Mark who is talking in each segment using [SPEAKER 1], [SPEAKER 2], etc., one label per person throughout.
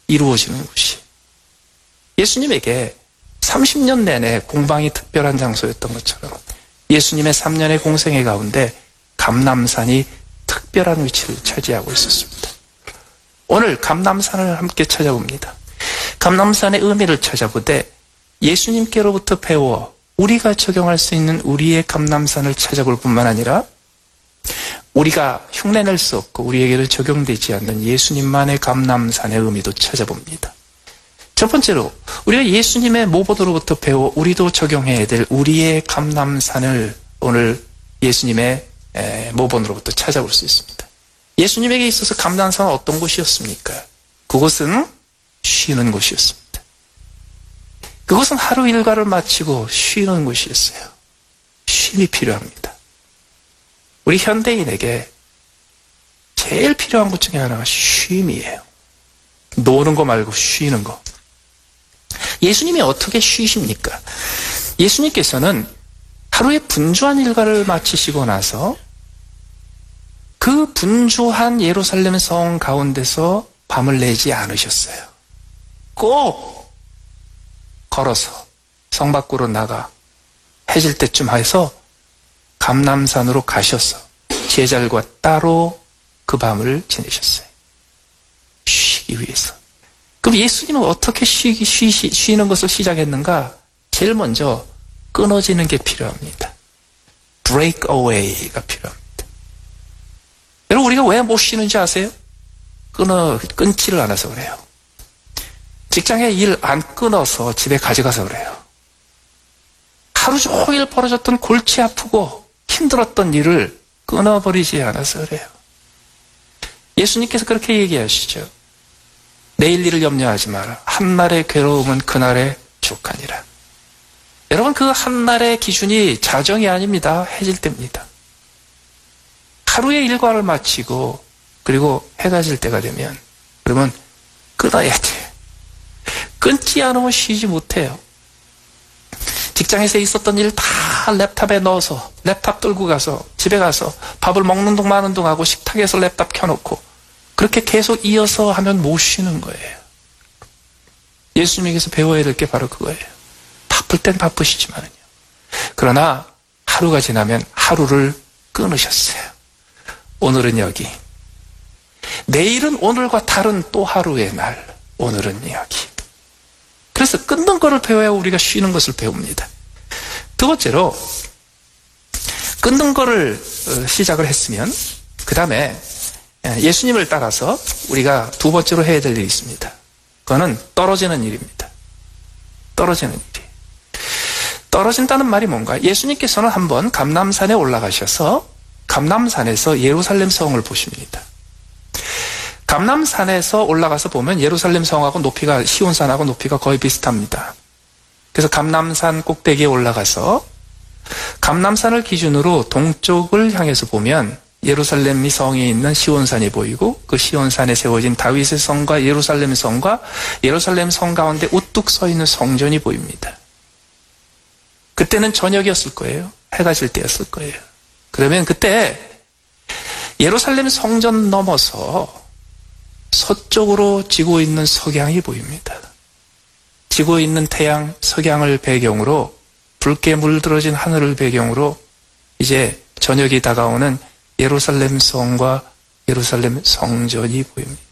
[SPEAKER 1] 이루어지는 곳이. 예수님에게 30년 내내 공방이 특별한 장소였던 것처럼 예수님의 3년의 공생애 가운데 감람산이 특별한 위치를 차지하고 있었습니다. 오늘 감람산을 함께 찾아봅니다. 감람산의 의미를 찾아보되 예수님께로부터 배워 우리가 적용할 수 있는 우리의 감람산을 찾아볼 뿐만 아니라 우리가 흉내낼 수 없고 우리에게는 적용되지 않는 예수님만의 감람산의 의미도 찾아봅니다. 첫 번째로 우리가 예수님의 모본으로부터 배워 우리도 적용해야 될 우리의 감람산을 오늘 예수님의 모본으로부터 찾아볼 수 있습니다. 예수님에게 있어서 감람산은 어떤 곳이었습니까? 그곳은 쉬는 곳이었습니다. 그것은 하루 일과를 마치고 쉬는 곳이었어요. 쉼이 필요합니다. 우리 현대인에게 제일 필요한 것 중에 하나가 쉼이에요. 노는 거 말고 쉬는 거. 예수님이 어떻게 쉬십니까? 예수님께서는 하루의 분주한 일과를 마치시고 나서 그 분주한 예루살렘 성 가운데서 밤을 내지 않으셨어요. 꼭 걸어서 성 밖으로 나가 해질 때쯤 해서 감람산으로 가셔서 제자들과 따로 그 밤을 지내셨어요. 쉬기 위해서. 그럼 예수님은 어떻게 쉬는 것을 시작했는가? 제일 먼저 끊어지는 게 필요합니다. break away가 필요합니다. 여러분 우리가 왜 못 쉬는지 아세요? 끊지를 않아서 그래요. 직장에 일 안 끊어서 집에 가져가서 그래요. 하루 종일 벌어졌던 골치 아프고 힘들었던 일을 끊어버리지 않아서 그래요. 예수님께서 그렇게 얘기하시죠. 내일 일을 염려하지 마라. 한날의 괴로움은 그날의 족하니라. 여러분 그 한날의 기준이 자정이 아닙니다. 해질 때입니다. 하루의 일과를 마치고 그리고 해가 질 때가 되면 그러면 끊어야 돼. 끊지 않으면 쉬지 못해요. 직장에서 있었던 일 다 랩탑에 넣어서 랩탑 들고 가서 집에 가서 밥을 먹는 동 마는 동 하고 식탁에서 랩탑 켜놓고 그렇게 계속 이어서 하면 못 쉬는 거예요. 예수님에게서 배워야 될 게 바로 그거예요. 바쁠 땐 바쁘시지만요. 그러나 하루가 지나면 하루를 끊으셨어요. 오늘은 여기. 내일은 오늘과 다른 또 하루의 날. 오늘은 여기. 그래서 끊는 거를 배워야 우리가 쉬는 것을 배웁니다. 두 번째로 끊는 거를 시작을 했으면 그 다음에 예수님을 따라서 우리가 두 번째로 해야 될 일이 있습니다. 그거는 떨어지는 일입니다. 떨어지는 일이. 떨어진다는 말이 뭔가? 예수님께서는 한번 감람산에 올라가셔서 감람산에서 예루살렘 성을 보십니다. 감람산에서 올라가서 보면 예루살렘 성하고 높이가 시온산하고 높이가 거의 비슷합니다. 그래서 감람산 꼭대기에 올라가서 감람산을 기준으로 동쪽을 향해서 보면 예루살렘이 성에 있는 시온산이 보이고 그 시온산에 세워진 다윗의 성과 예루살렘 성과 예루살렘 성 가운데 우뚝 서 있는 성전이 보입니다. 그때는 저녁이었을 거예요. 해가 질 때였을 거예요. 그러면 그때 예루살렘 성전 넘어서 서쪽으로 지고 있는 석양이 보입니다. 지고 있는 태양, 석양을 배경으로 붉게 물들어진 하늘을 배경으로 이제 저녁이 다가오는 예루살렘 성과 예루살렘 성전이 보입니다.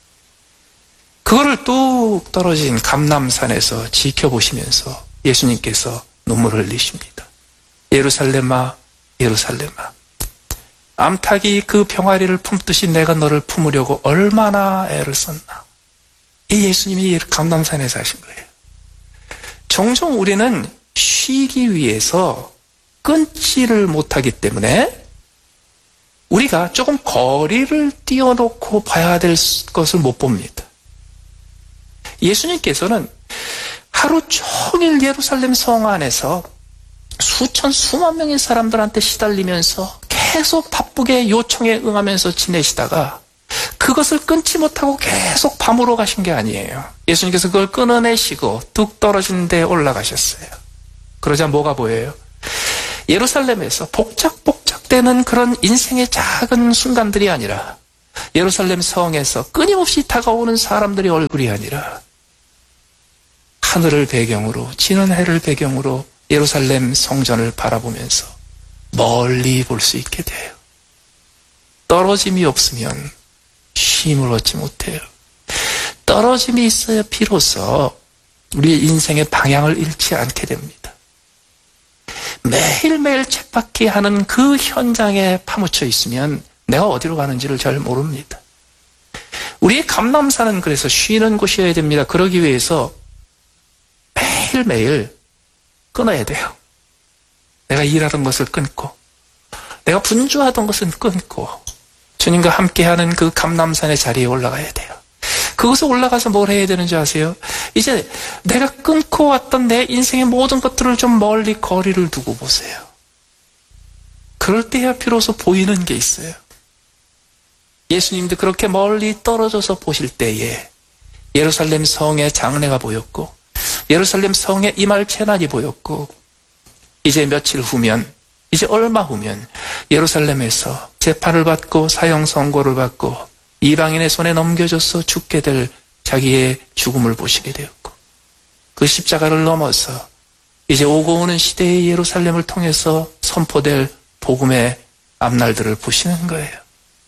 [SPEAKER 1] 그거를 뚝 떨어진 감람산에서 지켜보시면서 예수님께서 눈물을 흘리십니다. 예루살렘아, 예루살렘아. 암탉이 그 병아리를 품듯이 내가 너를 품으려고 얼마나 애를 썼나. 이 예수님이 감람산에서 하신 거예요. 종종 우리는 쉬기 위해서 끊지를 못하기 때문에 우리가 조금 거리를 띄워놓고 봐야 될 것을 못 봅니다. 예수님께서는 하루 종일 예루살렘 성 안에서 수만 명의 사람들한테 시달리면서 계속 바쁘게 요청에 응하면서 지내시다가 그것을 끊지 못하고 계속 밤으로 가신 게 아니에요. 예수님께서 그걸 끊어내시고 뚝 떨어진 데에 올라가셨어요. 그러자 뭐가 보여요? 예루살렘에서 복작복작되는 그런 인생의 작은 순간들이 아니라 예루살렘 성에서 끊임없이 다가오는 사람들의 얼굴이 아니라 하늘을 배경으로, 지는 해를 배경으로 예루살렘 성전을 바라보면서 멀리 볼 수 있게 돼요. 떨어짐이 없으면 쉼을 얻지 못해요. 떨어짐이 있어야 비로소 우리의 인생의 방향을 잃지 않게 됩니다. 매일매일 쳇바퀴하는 그 현장에 파묻혀 있으면 내가 어디로 가는지를 잘 모릅니다. 우리의 감람산은 그래서 쉬는 곳이어야 됩니다. 그러기 위해서 매일매일 끊어야 돼요. 내가 일하던 것을 끊고, 내가 분주하던 것은 끊고, 주님과 함께하는 그 감람산의 자리에 올라가야 돼요. 그곳에 올라가서 뭘 해야 되는지 아세요? 이제 내가 끊고 왔던 내 인생의 모든 것들을 좀 멀리 거리를 두고 보세요. 그럴 때야 비로소 보이는 게 있어요. 예수님도 그렇게 멀리 떨어져서 보실 때에 예루살렘 성의 장래가 보였고, 예루살렘 성에 임할 재난이 보였고, 이제 며칠 후면, 이제 얼마 후면 예루살렘에서 재판을 받고 사형 선고를 받고 이방인의 손에 넘겨져서 죽게 될 자기의 죽음을 보시게 되었고, 그 십자가를 넘어서 이제 오고 오는 시대의 예루살렘을 통해서 선포될 복음의 앞날들을 보시는 거예요.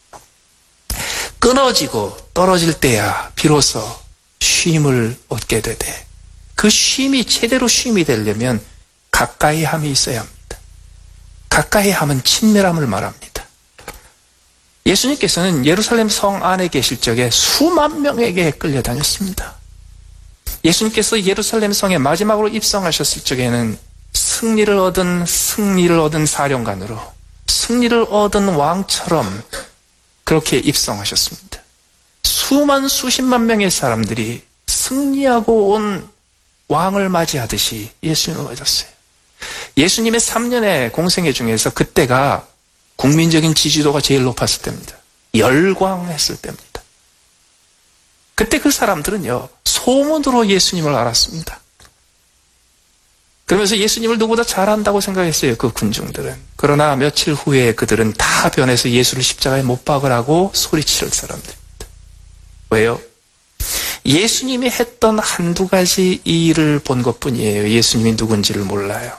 [SPEAKER 1] 끊어지고 떨어질 때야 비로소 쉼을 얻게 되되, 그 쉼이 제대로 쉼이 되려면 가까이 함이 있어야 합니다. 가까이 함은 친밀함을 말합니다. 예수님께서는 예루살렘 성 안에 계실 적에 수만 명에게 끌려다녔습니다. 예수님께서 예루살렘 성에 마지막으로 입성하셨을 적에는 승리를 얻은 사령관으로, 승리를 얻은 왕처럼 그렇게 입성하셨습니다. 수십만 명의 사람들이 승리하고 온 왕을 맞이하듯이 예수님을 맞았어요. 예수님의 3년의 공생애 중에서 그때가 국민적인 지지도가 제일 높았을 때입니다. 열광했을 때입니다. 그때 그 사람들은요, 소문으로 예수님을 알았습니다. 그러면서 예수님을 누구보다 잘한다고 생각했어요, 그 군중들은. 그러나 며칠 후에 그들은 다 변해서 예수를 십자가에 못 박으라고 소리칠 사람들입니다. 왜요? 예수님이 했던 한두 가지 일을 본 것뿐이에요. 예수님이 누군지를 몰라요.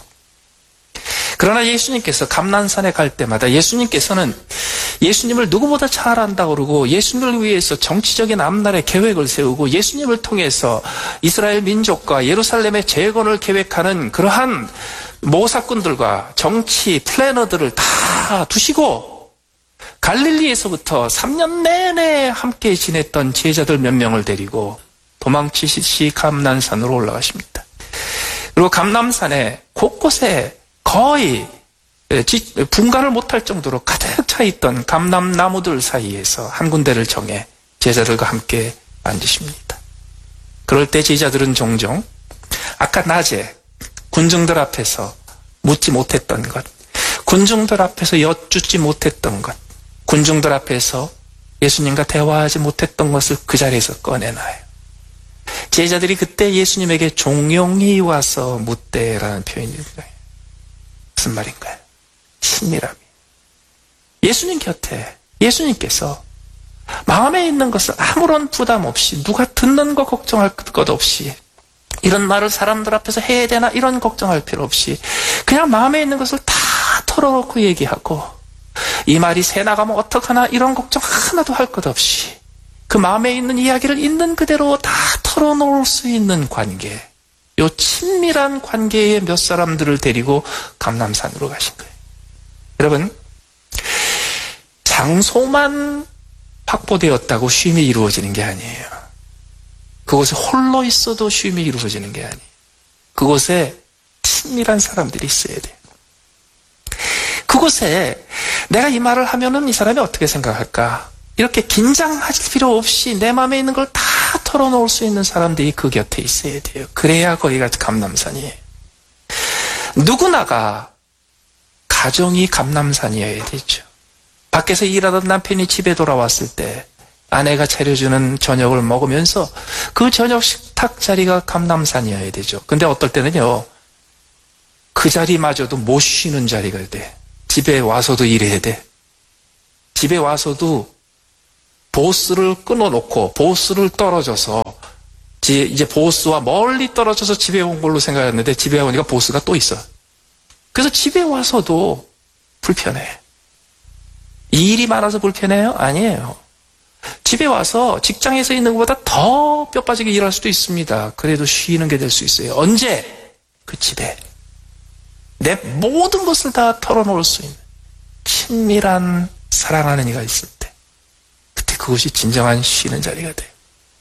[SPEAKER 1] 그러나 예수님께서 감난산에 갈 때마다 예수님께서는 예수님을 누구보다 잘 안다고 그러고, 예수님을 위해서 정치적인 앞날의 계획을 세우고, 예수님을 통해서 이스라엘 민족과 예루살렘의 재건을 계획하는 그러한 모사꾼들과 정치 플래너들을 다 두시고 갈릴리에서부터 3년 내내 함께 지냈던 제자들 몇 명을 데리고 도망치시시 감난산으로 올라가십니다. 그리고 감남산에 곳곳에 거의 분간을 못할 정도로 가득 차 있던 감람나무들 사이에서 한 군데를 정해 제자들과 함께 앉으십니다. 그럴 때 제자들은 종종 아까 낮에 군중들 앞에서 묻지 못했던 것, 군중들 앞에서 여쭙지 못했던 것, 군중들 앞에서 예수님과 대화하지 못했던 것을 그 자리에서 꺼내놔요. 제자들이 그때 예수님에게 종용이 와서 묻대라는 표현입니다. 무슨 말인가요? 친밀함이. 예수님 곁에 예수님께서 마음에 있는 것을 아무런 부담 없이, 누가 듣는 거 걱정할 것 없이, 이런 말을 사람들 앞에서 해야 되나 이런 걱정할 필요 없이 그냥 마음에 있는 것을 다 털어놓고 얘기하고, 이 말이 새 나가면 어떡하나 이런 걱정 하나도 할 것 없이 그 마음에 있는 이야기를 있는 그대로 다 털어놓을 수 있는 관계, 요 친밀한 관계의 몇 사람들을 데리고 감람산으로 가신 거예요. 여러분, 장소만 확보되었다고 쉼이 이루어지는 게 아니에요. 그곳에 홀로 있어도 쉼이 이루어지는 게 아니에요. 그곳에 친밀한 사람들이 있어야 돼요. 그곳에 내가 이 말을 하면은 이 사람이 어떻게 생각할까? 이렇게 긴장하실 필요 없이 내 마음에 있는 걸 다 털어놓을 수 있는 사람들이 그 곁에 있어야 돼요. 그래야 거기가 감람산이에요. 누구나가 가정이 감람산이어야 되죠. 밖에서 일하던 남편이 집에 돌아왔을 때 아내가 차려주는 저녁을 먹으면서 그 저녁 식탁 자리가 감람산이어야 되죠. 근데 어떨 때는요, 그 자리마저도 못 쉬는 자리가 돼. 집에 와서도 일해야 돼. 집에 와서도 보스를 끊어놓고 보스를 떨어져서 이제 보스와 멀리 떨어져서 집에 온 걸로 생각했는데 집에 오니까 보스가 또 있어. 그래서 집에 와서도 불편해. 일이 많아서 불편해요? 아니에요. 집에 와서 직장에서 있는 것보다 더 뼈 빠지게 일할 수도 있습니다. 그래도 쉬는 게 될 수 있어요. 언제? 그 집에 내 모든 것을 다 털어놓을 수 있는 친밀한 사랑하는 이가 있을 때, 그때 그것이 진정한 쉬는 자리가 돼요.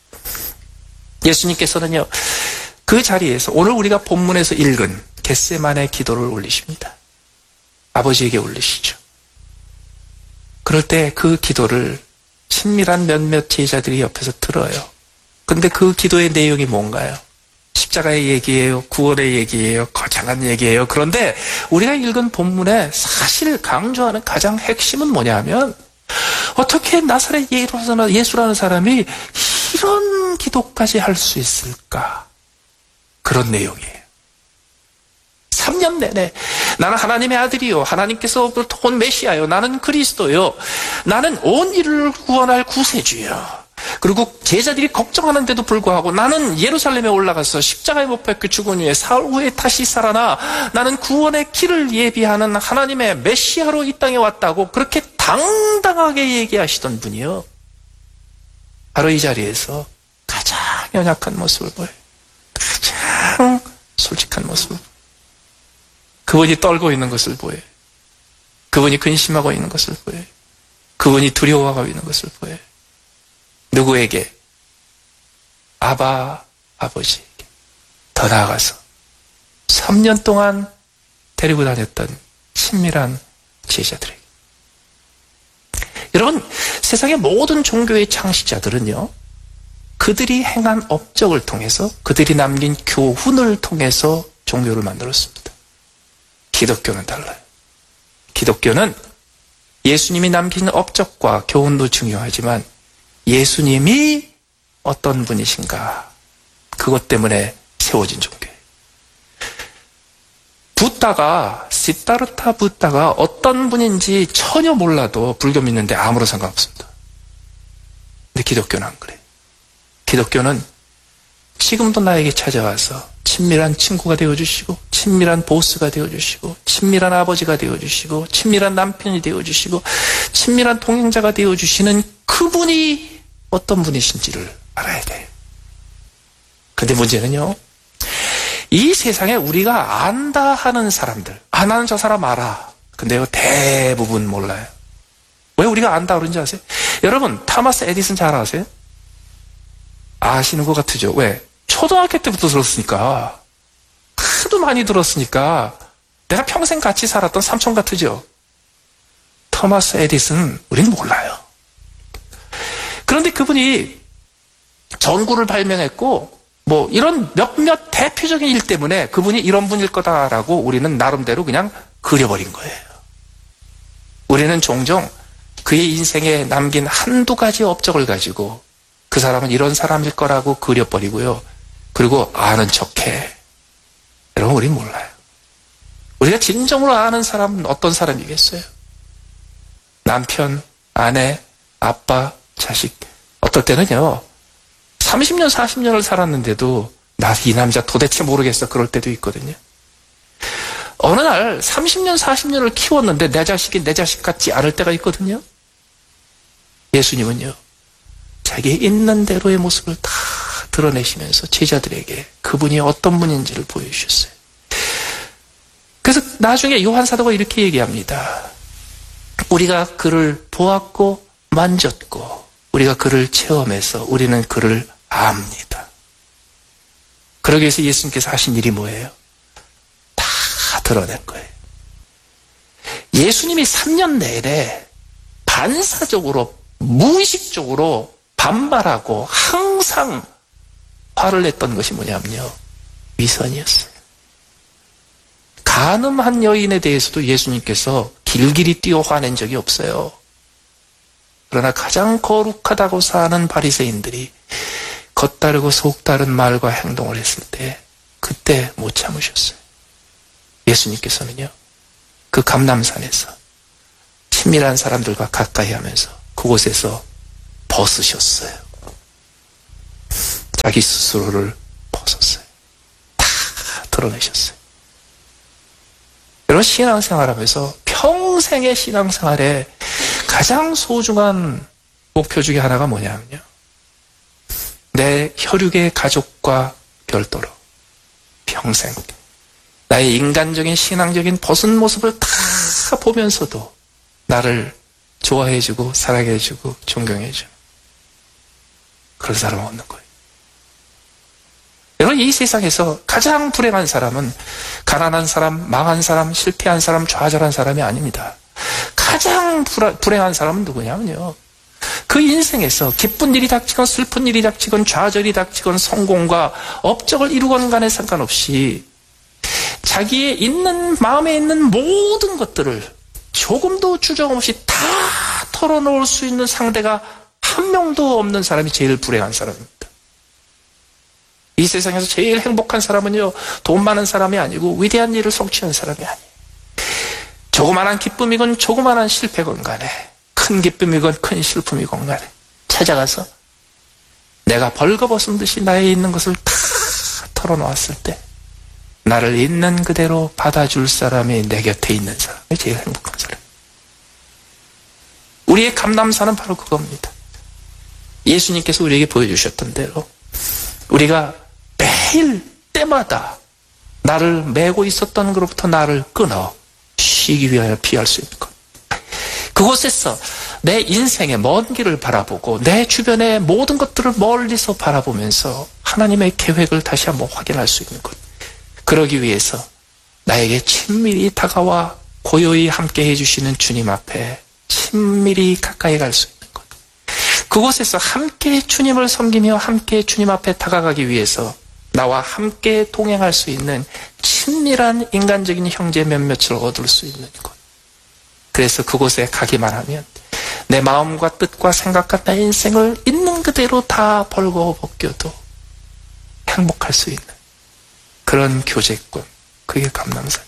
[SPEAKER 1] 예수님께서는요, 그 자리에서 오늘 우리가 본문에서 읽은 겟세마네 기도를 올리십니다. 아버지에게 올리시죠. 그럴 때 그 기도를 친밀한 몇몇 제자들이 옆에서 들어요. 근데 그 기도의 내용이 뭔가요? 십자가의 얘기예요? 구원의 얘기예요? 거창한 얘기예요? 그런데 우리가 읽은 본문에 사실 강조하는 가장 핵심은 뭐냐면, 어떻게 나사렛 예수라는 사람이 이런 기도까지 할 수 있을까? 그런 내용이에요. 3년 내내 나는 하나님의 아들이요, 하나님께서 온 메시아요, 나는 그리스도요, 나는 온 인류를 구원할 구세주요. 그리고 제자들이 걱정하는데도 불구하고 나는 예루살렘에 올라가서 십자가에 못 박혀 죽은 후에 사흘 후에 다시 살아나 나는 구원의 길을 예비하는 하나님의 메시아로 이 땅에 왔다고 그렇게 당당하게 얘기하시던 분이요, 바로 이 자리에서 가장 연약한 모습을 보여요. 가장 솔직한 모습을 보여요. 그분이 떨고 있는 것을 보여요. 그분이 근심하고 있는 것을 보여요. 그분이 두려워하고 있는 것을 보여요. 누구에게? 아버지에게. 더 나아가서 3년 동안 데리고 다녔던 친밀한 제자들에게. 여러분, 세상의 모든 종교의 창시자들은요, 그들이 행한 업적을 통해서, 그들이 남긴 교훈을 통해서 종교를 만들었습니다. 기독교는 달라요. 기독교는 예수님이 남긴 업적과 교훈도 중요하지만 예수님이 어떤 분이신가, 그것 때문에 세워진 종교예요. 시타르타 붓다가 어떤 분인지 전혀 몰라도 불교 믿는데 아무런 상관없습니다. 근데 기독교는 안 그래요. 기독교는 지금도 나에게 찾아와서 친밀한 친구가 되어주시고, 친밀한 보스가 되어주시고, 친밀한 아버지가 되어주시고, 친밀한 남편이 되어주시고, 친밀한 동행자가 되어주시는 그분이 어떤 분이신지를 알아야 돼요. 근데 문제는요, 이 세상에 우리가 안다 하는 사람들, 안 하는 저 사람 알아. 근데요, 대부분 몰라요. 왜 우리가 안다 그런지 아세요? 여러분, 타마스 에디슨 잘 아세요? 아시는 것 같으죠? 왜? 초등학교 때부터 들었으니까. 하도 많이 들었으니까 내가 평생 같이 살았던 삼촌 같으죠? 토마스 에디슨, 우리는 몰라요. 그런데 그분이 전구를 발명했고, 이런 몇몇 대표적인 일 때문에 그분이 이런 분일 거다라고 우리는 나름대로 그냥 그려버린 거예요. 우리는 종종 그의 인생에 남긴 한두 가지 업적을 가지고 그 사람은 이런 사람일 거라고 그려버리고요. 그리고 아는 척해. 여러분, 우리는 몰라요. 우리가 진정으로 아는 사람은 어떤 사람이겠어요? 남편, 아내, 아빠, 자식. 어떨 때는요, 30년, 40년을 살았는데도 나 이 남자 도대체 모르겠어, 그럴 때도 있거든요. 어느 날 30년, 40년을 키웠는데 내 자식이 내 자식 같지 않을 때가 있거든요. 예수님은요, 자기 있는 대로의 모습을 다 드러내시면서 제자들에게 그분이 어떤 분인지를 보여주셨어요. 그래서 나중에 요한 사도가 이렇게 얘기합니다. 우리가 그를 보았고 만졌고 우리가 그를 체험해서 우리는 그를 압니다. 그러기 위해서 예수님께서 하신 일이 뭐예요? 다 드러낸 거예요. 예수님이 3년 내내 반사적으로, 무의식적으로 반발하고 항상 화를 냈던 것이 뭐냐면요, 위선이었어요. 간음한 여인에 대해서도 예수님께서 길길이 뛰어 화낸 적이 없어요. 그러나 가장 거룩하다고 사는 바리새인들이 겉다르고 속다른 말과 행동을 했을 때 그때 못 참으셨어요. 예수님께서는요, 그 감람산에서 친밀한 사람들과 가까이 하면서 그곳에서 벗으셨어요. 자기 스스로를 벗었어요. 다 드러내셨어요. 여러분, 신앙생활하면서 평생의 신앙생활에 가장 소중한 목표 중에 하나가 뭐냐면요, 내 혈육의 가족과 별도로 평생 나의 인간적인 신앙적인 벗은 모습을 다 보면서도 나를 좋아해주고 사랑해주고 존경해주는 그런 사람은 없는 거예요. 여러분, 이 세상에서 가장 불행한 사람은 가난한 사람, 망한 사람, 실패한 사람, 좌절한 사람이 아닙니다. 가장 불행한 사람은 누구냐면요, 그 인생에서 기쁜 일이 닥치건 슬픈 일이 닥치건 좌절이 닥치건 성공과 업적을 이루건 간에 상관없이 자기의 있는 마음에 있는 모든 것들을 조금도 주저 없이 다 털어놓을 수 있는 상대가 한 명도 없는 사람이 제일 불행한 사람입니다. 이 세상에서 제일 행복한 사람은요, 돈 많은 사람이 아니고 위대한 일을 성취한 사람이 아니에요. 조그만한 기쁨이건 조그만한 실패건 간에, 큰 기쁨이건 큰 슬픔이건 간에 찾아가서 내가 벌거벗은 듯이 나에 있는 것을 다 털어놓았을 때 나를 있는 그대로 받아줄 사람이 내 곁에 있는 사람이 제일 행복한 사람. 우리의 감남사는 바로 그겁니다. 예수님께서 우리에게 보여주셨던 대로 우리가 매일 때마다 나를 메고 있었던 것로부터 나를 끊어 쉬기 위하여 피할 수 있는 것. 그곳에서 내 인생의 먼 길을 바라보고 내 주변의 모든 것들을 멀리서 바라보면서 하나님의 계획을 다시 한번 확인할 수 있는 것. 그러기 위해서 나에게 친밀히 다가와 고요히 함께 해주시는 주님 앞에 친밀히 가까이 갈 수 있는 것. 그곳에서 함께 주님을 섬기며 함께 주님 앞에 다가가기 위해서 나와 함께 동행할 수 있는 친밀한 인간적인 형제 몇몇을 얻을 수 있는 것. 그래서 그곳에 가기만 하면 내 마음과 뜻과 생각과 내 인생을 있는 그대로 다 벌거벗겨도 행복할 수 있는 그런 교제권, 그게 감람산.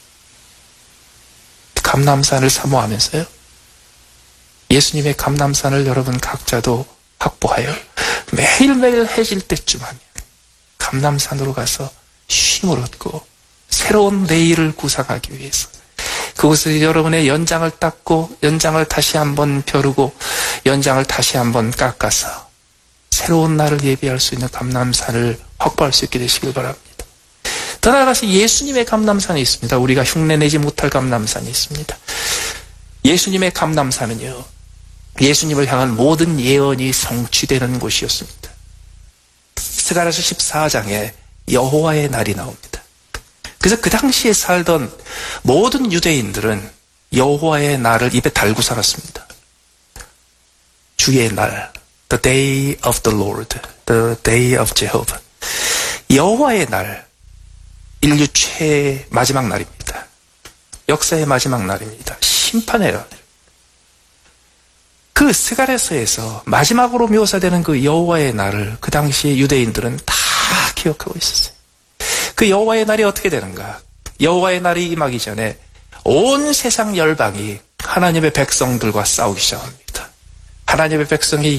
[SPEAKER 1] 감람산을 사모하면서요, 예수님의 감람산을 여러분 각자도 확보하여 매일매일 해질 때쯤 하면 감람산으로 가서 쉼을 얻고 새로운 내일을 구상하기 위해서 그곳에서 여러분의 연장을 닦고 연장을 다시 한번 벼르고 연장을 다시 한번 깎아서 새로운 날을 예비할 수 있는 감람산을 확보할 수 있게 되시길 바랍니다. 더 나아가서 예수님의 감람산이 있습니다. 우리가 흉내내지 못할 감람산이 있습니다. 예수님의 감람산은요, 예수님을 향한 모든 예언이 성취되는 곳이었습니다. 스가랴서 14장에 여호와의 날이 나옵니다. 그래서 그 당시에 살던 모든 유대인들은 여호와의 날을 입에 달고 살았습니다. 주의 날, the day of the Lord, the day of Jehovah. 여호와의 날, 인류 최 마지막 날입니다. 역사의 마지막 날입니다. 심판의 날. 그 스가랴서에서 마지막으로 묘사되는 그 여호와의 날을 그 당시에 유대인들은 다 기억하고 있었어요. 그 여호와의 날이 어떻게 되는가? 여호와의 날이 임하기 전에 온 세상 열방이 하나님의 백성들과 싸우기 시작합니다. 하나님의 백성이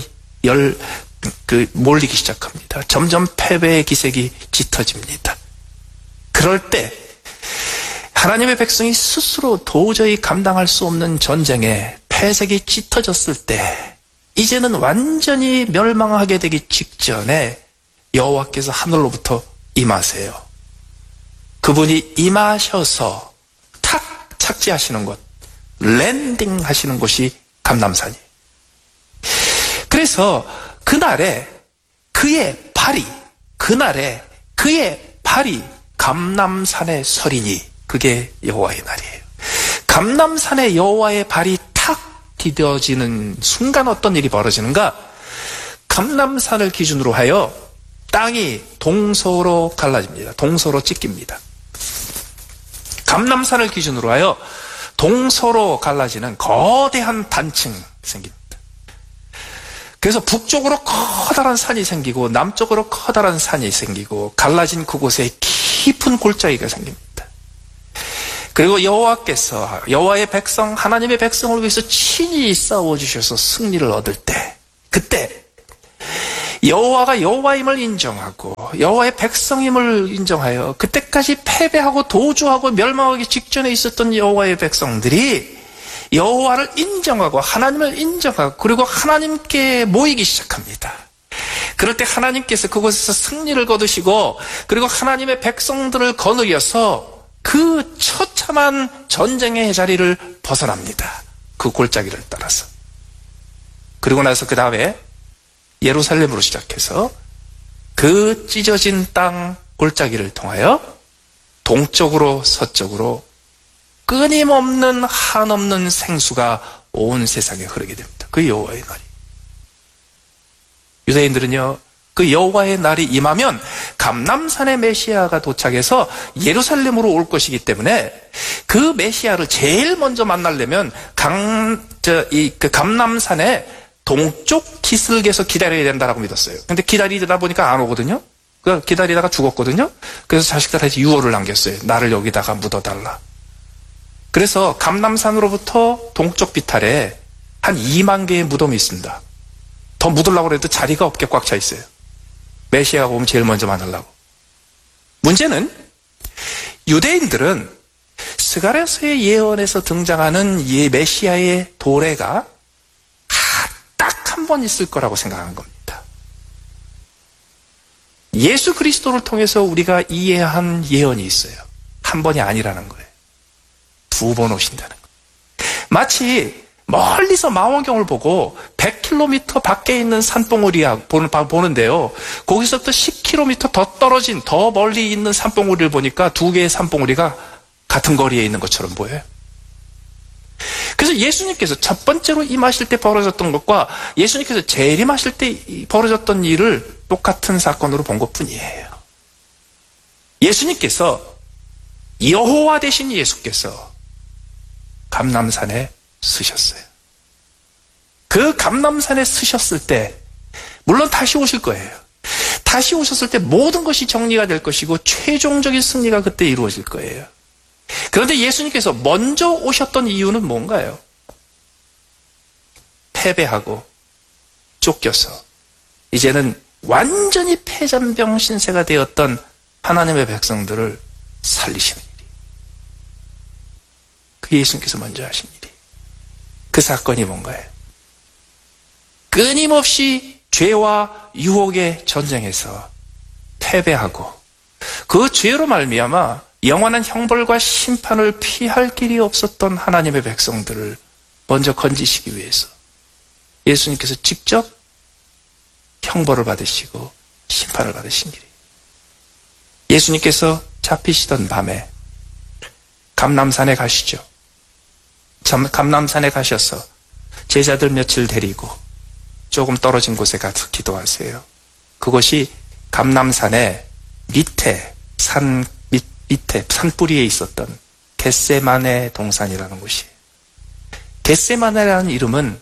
[SPEAKER 1] 몰리기 시작합니다. 점점 패배의 기색이 짙어집니다. 그럴 때 하나님의 백성이 스스로 도저히 감당할 수 없는 전쟁에 패색이 짙어졌을 때 이제는 완전히 멸망하게 되기 직전에 여호와께서 하늘로부터 임하세요. 그분이 임하셔서 탁 착지하시는 곳, 랜딩 하시는 곳이 감람산이에요. 그래서 그날에 그의 발이 감람산에 서리니 그게 여호와의 날이에요. 감람산에 여호와의 발이 탁 디뎌지는 순간 어떤 일이 벌어지는가? 감람산을 기준으로 하여 땅이 동서로 갈라집니다. 동서로 찢깁니다. 감람산을 기준으로 하여 동서로 갈라지는 거대한 단층이 생깁니다. 그래서 북쪽으로 커다란 산이 생기고 남쪽으로 커다란 산이 생기고 갈라진 그곳에 깊은 골짜기가 생깁니다. 그리고 여호와께서 여호와의 백성, 하나님의 백성을 위해서 친히 싸워주셔서 승리를 얻을 때, 그때 여호와가 여호와임을 인정하고 여호와의 백성임을 인정하여 그때까지 패배하고 도주하고 멸망하기 직전에 있었던 여호와의 백성들이 여호와를 인정하고 하나님을 인정하고 그리고 하나님께 모이기 시작합니다. 그럴 때 하나님께서 그곳에서 승리를 거두시고 그리고 하나님의 백성들을 거느려서 그 처참한 전쟁의 자리를 벗어납니다. 그 골짜기를 따라서. 그리고 나서 그 다음에 예루살렘으로 시작해서 그 찢어진 땅 골짜기를 통하여 동쪽으로 서쪽으로 끊임없는 한없는 생수가 온 세상에 흐르게 됩니다. 그 여호와의 날이. 유대인들은요, 그 여호와의 날이 임하면 감람산의 메시아가 도착해서 예루살렘으로 올 것이기 때문에 그 메시아를 제일 먼저 만나려면 그 감람산의 동쪽 기슭에서 기다려야 된다라고 믿었어요. 근데 기다리다 보니까 안 오거든요. 기다리다가 죽었거든요. 그래서 자식들한테 유언을 남겼어요. 나를 여기다가 묻어달라. 그래서 감람산으로부터 동쪽 비탈에 한 2만 개의 무덤이 있습니다. 더 묻으려고 해도 자리가 없게 꽉 차 있어요. 메시아가 오면 제일 먼저 만나려고. 문제는 유대인들은 스가랴서의 예언에서 등장하는 이 메시아의 도래가 딱 한 번 있을 거라고 생각하는 겁니다. 예수 그리스도를 통해서 우리가 이해한 예언이 있어요. 한 번이 아니라는 거예요. 2번 오신다는 거예요. 마치 멀리서 망원경을 보고 100km 밖에 있는 산봉우리야 보는데요. 거기서부터 10km 더 떨어진 더 멀리 있는 산봉우리를 보니까 두 개의 산봉우리가 같은 거리에 있는 것처럼 보여요. 그래서 예수님께서 첫 번째로 임하실 때 벌어졌던 것과 예수님께서 재림하실 때 벌어졌던 일을 똑같은 사건으로 본 것뿐이에요. 예수님께서 여호와 되신 예수께서 감람산에 서셨어요. 그 감람산에 서셨을 때 물론 다시 오실 거예요. 다시 오셨을 때 모든 것이 정리가 될 것이고 최종적인 승리가 그때 이루어질 거예요. 그런데 예수님께서 먼저 오셨던 이유는 뭔가요? 패배하고 쫓겨서 이제는 완전히 패잔병 신세가 되었던 하나님의 백성들을 살리시는 일이. 그 예수님께서 먼저 하신 일이. 그 사건이 뭔가요? 끊임없이 죄와 유혹의 전쟁에서 패배하고 그 죄로 말미암아 영원한 형벌과 심판을 피할 길이 없었던 하나님의 백성들을 먼저 건지시기 위해서 예수님께서 직접 형벌을 받으시고 심판을 받으신 일이에요. 예수님께서 잡히시던 밤에 감람산에 가시죠. 감람산에 가셔서 제자들 며칠 데리고 조금 떨어진 곳에 가서 기도하세요. 그것이 감람산의 밑에 밑에 산뿌리에 있었던 겟세마네 동산이라는 곳이에요. 겟세마네라는 이름은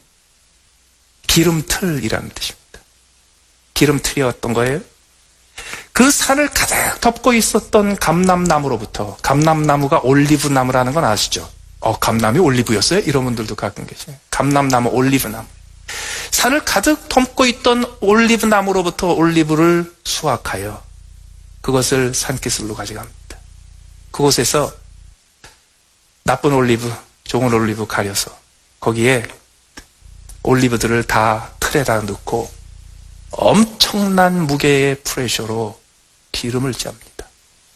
[SPEAKER 1] 기름틀이라는 뜻입니다. 기름틀이었던 거예요. 그 산을 가득 덮고 있었던 감람나무로부터, 감람나무가 올리브나무라는 건 아시죠? 감남이 올리브였어요? 이런 분들도 가끔 계시네요. 감람나무, 올리브나무. 산을 가득 덮고 있던 올리브나무로부터 올리브를 수확하여 그것을 산기슭로 가져갑니다. 그곳에서 나쁜 올리브, 좋은 올리브 가려서 거기에 올리브들을 다 틀에다 넣고 엄청난 무게의 프레셔로 기름을 짭니다.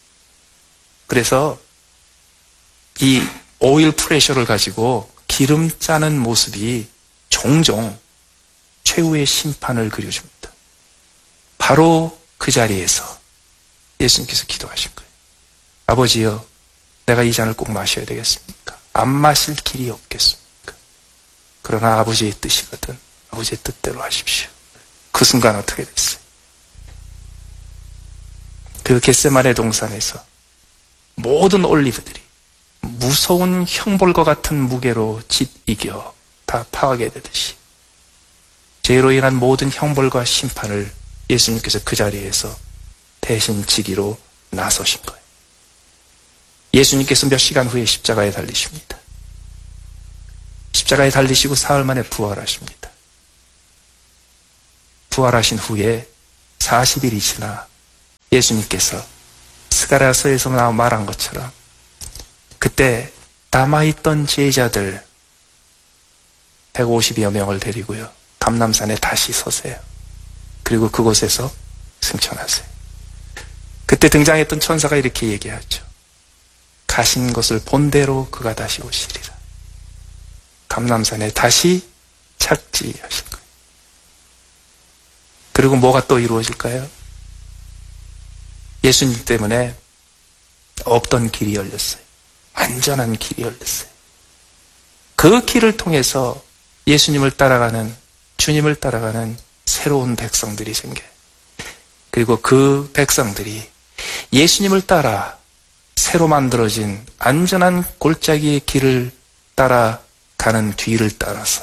[SPEAKER 1] 그래서 이 오일 프레셔를 가지고 기름 짜는 모습이 종종 최후의 심판을 그려줍니다. 바로 그 자리에서 예수님께서 기도하신 거예요. 아버지여, 내가 이 잔을 꼭 마셔야 되겠습니까? 안 마실 길이 없겠습니까? 그러나 아버지의 뜻이거든 아버지의 뜻대로 하십시오. 그 순간 어떻게 됐어요? 그 겟세마네 동산에서 모든 올리브들이 무서운 형벌과 같은 무게로 짓이겨 다 파괴되듯이 죄로 인한 모든 형벌과 심판을 예수님께서 그 자리에서 대신 지기로 나서신 거예요. 예수님께서 몇 시간 후에 십자가에 달리십니다. 십자가에 달리시고 사흘 만에 부활하십니다. 부활하신 후에 40일이 지나 예수님께서 스가랴서에서 말한 것처럼 그때 남아있던 제자들 150여 명을 데리고요, 감람산에 다시 서세요. 그리고 그곳에서 승천하세요. 그때 등장했던 천사가 이렇게 얘기하죠. 가신 것을 본대로 그가 다시 오시리라. 감람산에 다시 착지하실 거예요. 그리고 뭐가 또 이루어질까요? 예수님 때문에 없던 길이 열렸어요. 안전한 길이 열렸어요. 그 길을 통해서 예수님을 따라가는, 주님을 따라가는 새로운 백성들이 생겨요. 그리고 그 백성들이 예수님을 따라 새로 만들어진 안전한 골짜기의 길을 따라가는 뒤를 따라서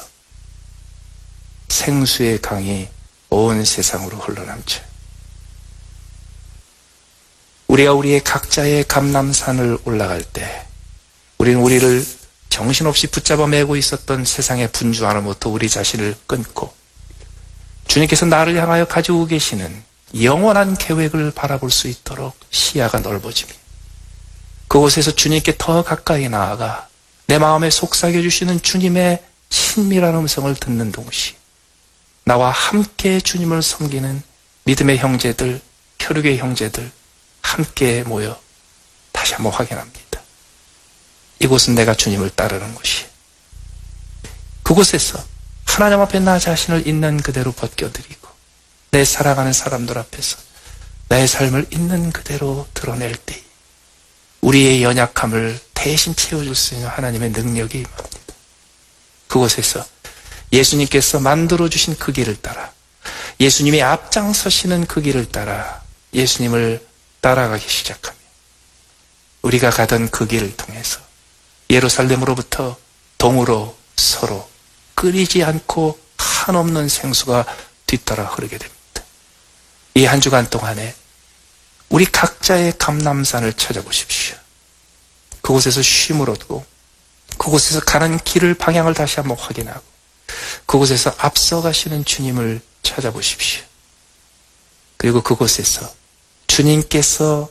[SPEAKER 1] 생수의 강이 온 세상으로 흘러넘쳐요. 우리가 우리의 각자의 감람산을 올라갈 때 우리는 우리를 정신없이 붙잡아 매고 있었던 세상의 분주함으로부터 우리 자신을 끊고 주님께서 나를 향하여 가지고 계시는 영원한 계획을 바라볼 수 있도록 시야가 넓어지며 그곳에서 주님께 더 가까이 나아가 내 마음에 속삭여 주시는 주님의 친밀한 음성을 듣는 동시에 나와 함께 주님을 섬기는 믿음의 형제들, 혈육의 형제들 함께 모여 다시 한번 확인합니다. 이곳은 내가 주님을 따르는 곳이에요. 그곳에서 하나님 앞에 나 자신을 있는 그대로 벗겨드리고 내 사랑하는 사람들 앞에서 나의 삶을 있는 그대로 드러낼 때 우리의 연약함을 대신 채워줄 수 있는 하나님의 능력이 임합니다. 그곳에서 예수님께서 만들어주신 그 길을 따라 예수님이 앞장서시는 그 길을 따라 예수님을 따라가기 시작하며 우리가 가던 그 길을 통해서 예루살렘으로부터 동으로 서로 끓이지 않고 한없는 생수가 뒤따라 흐르게 됩니다. 이 한 주간 동안에 우리 각자의 감람산을 찾아보십시오. 그곳에서 쉼을 얻고 그곳에서 가는 길을 방향을 다시 한번 확인하고 그곳에서 앞서가시는 주님을 찾아보십시오. 그리고 그곳에서 주님께서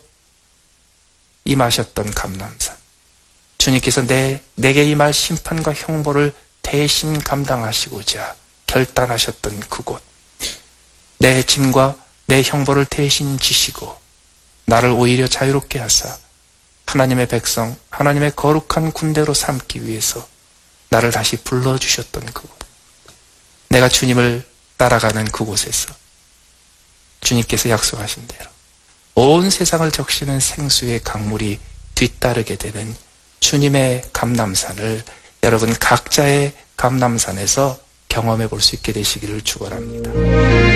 [SPEAKER 1] 임하셨던 감람산, 주님께서 내게 임할 심판과 형벌을 대신 감당하시고자 결단하셨던 그곳, 내 짐과 내 형벌을 대신 지시고 나를 오히려 자유롭게 하사 하나님의 백성, 하나님의 거룩한 군대로 삼기 위해서 나를 다시 불러주셨던 그곳, 내가 주님을 따라가는 그곳에서 주님께서 약속하신 대로 온 세상을 적시는 생수의 강물이 뒤따르게 되는 주님의 감람산을 여러분 각자의 감람산에서 경험해 볼 수 있게 되시기를 축원합니다.